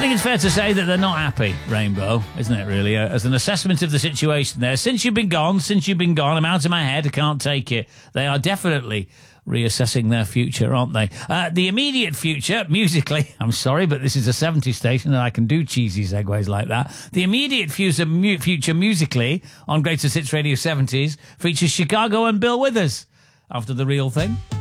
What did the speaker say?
think it's fair to say that they're not happy, Rainbow, isn't it, really? As an assessment of the situation there. Since you've been gone, I'm out of my head, I can't take it. They are definitely reassessing their future, aren't they? The immediate future, musically, I'm sorry, but this is a 70s station and I can do cheesy segues like that. The immediate future musically on Greatest Hits Radio 70s features Chicago and Bill Withers after The Real Thing.